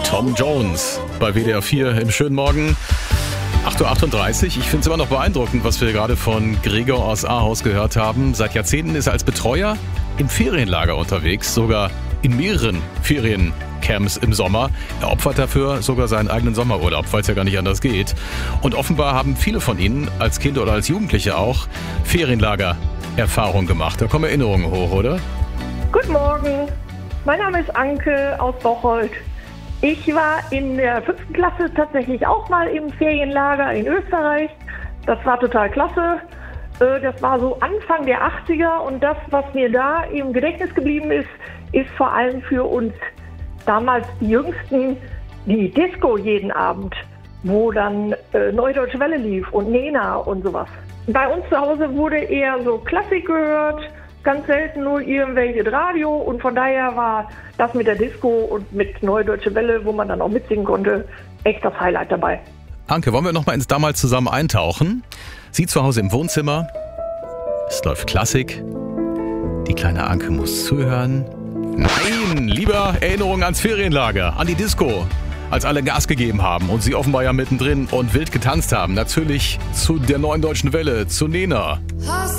Tom Jones bei WDR 4 im schönen Morgen. 8.38 Uhr. Ich finde es immer noch beeindruckend, was wir gerade von Gregor aus Ahaus gehört haben. Seit Jahrzehnten ist er als Betreuer im Ferienlager unterwegs, sogar in mehreren Feriencamps im Sommer. Er opfert dafür sogar seinen eigenen Sommerurlaub, weil es ja gar nicht anders geht. Und offenbar haben viele von Ihnen, als Kinder oder als Jugendliche auch, Ferienlager-Erfahrung gemacht. Da kommen Erinnerungen hoch, oder? Guten Morgen, mein Name ist Anke aus Bocholt. Ich war in der 5. Klasse tatsächlich auch mal im Ferienlager in Österreich. Das war total klasse. Das war so Anfang der 80er und das, was mir da im Gedächtnis geblieben ist, ist vor allem für uns damals die Jüngsten die Disco jeden Abend, wo dann Neue Deutsche Welle lief und Nena und sowas. Bei uns zu Hause wurde eher so Klassik gehört, ganz selten nur irgendwelches Radio und von daher war das mit der Disco und mit Neue Deutsche Welle, wo man dann auch mitsingen konnte, echt das Highlight dabei. Anke, wollen wir noch mal ins damals zusammen eintauchen? Sie zu Hause im Wohnzimmer, es läuft Klassik, die kleine Anke muss zuhören. Nein, lieber Erinnerungen ans Ferienlager, an die Disco, als alle Gas gegeben haben und sie offenbar ja mittendrin und wild getanzt haben. Natürlich zu der Neuen Deutschen Welle, zu Nena.